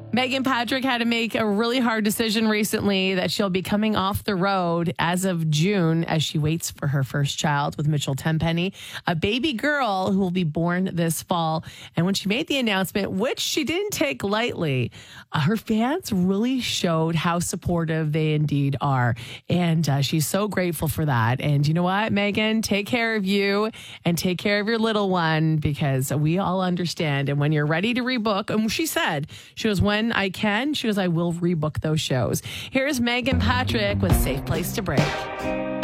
Megan Patrick had to make a really hard decision recently that she'll be coming off the road as of June as she waits for her first child with Mitchell Tenpenny, a baby girl who will be born this fall. And when she made the announcement, which she didn't take lightly, her fans really showed how supportive they indeed are. And she's so grateful for that. And you know what, Megan, take care of you and take care of your little one because we all understand. And when you're ready to rebook, and she goes, when I can, she goes, I will rebook those shows. Here's Megan Patrick with Safe Place to Break.